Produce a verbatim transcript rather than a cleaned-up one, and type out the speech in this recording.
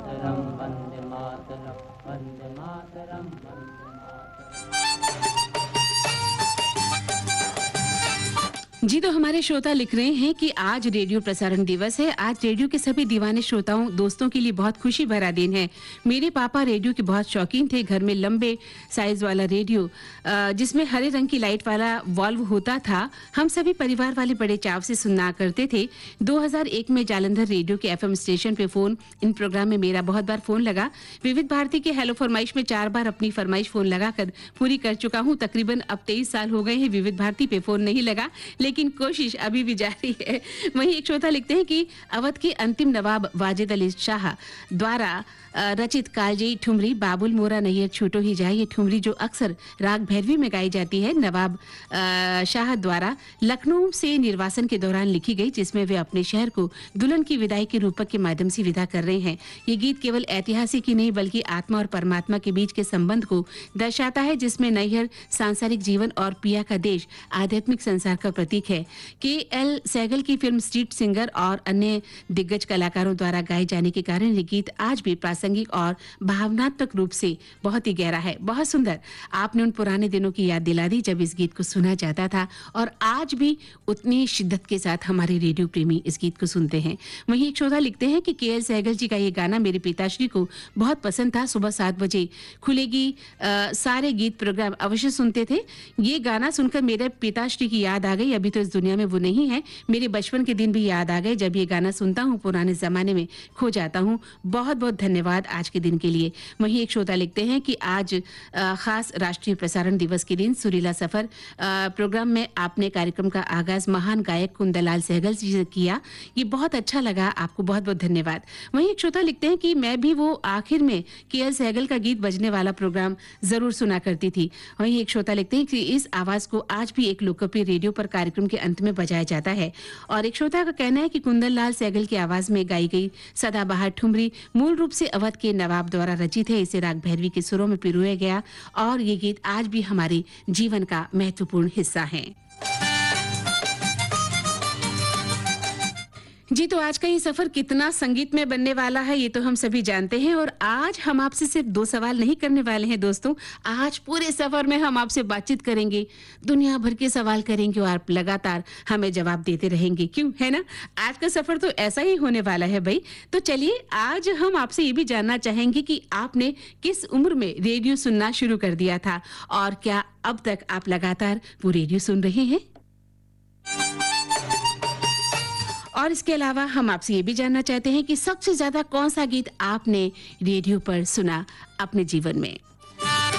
मातरम वंदे मातरम वंदे मातरम वंदे मातरम। जी तो हमारे श्रोता लिख रहे हैं कि आज रेडियो प्रसारण दिवस है। आज रेडियो के सभी दीवाने श्रोताओं दोस्तों के लिए बहुत खुशी भरा दिन है। मेरे पापा रेडियो के बहुत शौकीन थे। घर में लंबे साइज वाला रेडियो जिसमें हरे रंग की लाइट वाला वॉल्व होता था, हम सभी परिवार वाले बड़े चाव से सुनना करते थे। दो हज़ार एक में जालंधर रेडियो के FM station Pay phone in programme में मेरा बहुत बार फोन लगा। विविध भारती के हेलो फरमाइश में चार बार अपनी फरमाइश फोन लगाकर पूरी कर चुका हूँ। तकरीबन अब तेईस साल हो गए हैं विविध भारती पे फोन नहीं लगा, लेकिन कोशिश अभी भी जारी है। वहीं एक श्रोता लिखते हैं कि अवध के अंतिम नवाब वाजिद अली शाह द्वारा रचित कालजयी ठुमरी बाबुल मोरा नैयर छूटो ही जाए, ये ठुमरी जो अक्सर राग भैरवी में गाई जाती है, नवाब शाह द्वारा लखनऊ से निर्वासन के दौरान लिखी गई, जिसमें वे अपने शहर को दुल्हन की विदाई के रूपक के माध्यम से विदा कर रहे हैं। ये गीत केवल ऐतिहासिक ही नहीं बल्कि आत्मा और परमात्मा के बीच के संबंध को दर्शाता है, जिसमें नैहर सांसारिक जीवन और पिया का देश आध्यात्मिक संसार का प्रतीक है। के एल सहगल की फिल्म स्ट्रीट सिंगर और अन्य दिग्गज कलाकारों द्वारा गाए जाने के कारण ये गीत आज भी प्रासंगिक और भावनात्मक रूप से बहुत ही गहरा है। बहुत सुंदर, आपने उन पुराने दिनों की याद दिला दी जब इस गीत को सुना जाता था, और आज भी उतनी शिद्दत के साथ हमारे रेडियो प्रेमी इस गीत को सुनते हैं। वहीं एक श्रोता लिखते हैं कि के एल सहगल जी का ये गाना मेरे पिताश्री को बहुत पसंद था। सुबह सात बजे खुलेगी आ, सारे गीत प्रोग्राम अवश्य सुनते थे। ये गाना सुनकर मेरे पिताश्री की याद आ गई। अभी तो इस दुनिया में वो नहीं है, मेरे बचपन के दिन भी याद आ गए। जब ये गाना सुनता हूँ पुराने जमाने में खो जाता हूँ। बहुत बहुत धन्यवाद आज के दिन के लिए। वहीं एक श्रोता लिखते हैं कि आज आ, खास राष्ट्रीय प्रसारण दिवस के दिन सुरीला सफर आ, प्रोग्राम में आपने कार्यक्रम का आगाज महान गायक कुंदलाल सहगल जी से किया, ये बहुत अच्छा लगा, आपको बहुत बहुत धन्यवाद। वहीं एक श्रोता लिखते हैं कि मैं भी वो आखिर में के एल सहगल का गीत बजने वाला प्रोग्राम जरूर सुना करती थी। वहीं एक श्रोता लिखते हैं कि इस आवाज को आज भी एक लोकप्रिय रेडियो पर कार्यक्रम के अंत में बजाया जाता है। और एक श्रोता का कहना है कि कुंदन लाल सहगल की आवाज में गाई गई सदाबहार ठुमरी मूल रूप से अवध के नवाब द्वारा रचित है। इसे राग भैरवी के सुरों में पिरोया गया और ये गीत आज भी हमारे जीवन का महत्वपूर्ण हिस्सा है। जी तो आज का ये सफर कितना संगीत में बनने वाला है ये तो हम सभी जानते हैं, और आज हम आपसे सिर्फ दो सवाल नहीं करने वाले हैं दोस्तों। आज पूरे सफर में हम आपसे बातचीत करेंगे, दुनिया भर के सवाल करेंगे और आप लगातार हमें जवाब देते रहेंगे, क्यों, है ना? आज का सफर तो ऐसा ही होने वाला है भाई। तो चलिए आज हम आपसे ये भी जानना चाहेंगे कि आपने किस उम्र में रेडियो सुनना शुरू कर दिया था, और क्या अब तक आप लगातार वो रेडियो सुन रहे हैं? और इसके अलावा हम आपसे ये भी जानना चाहते हैं कि सबसे ज्यादा कौन सा गीत आपने रेडियो पर सुना अपने जीवन में।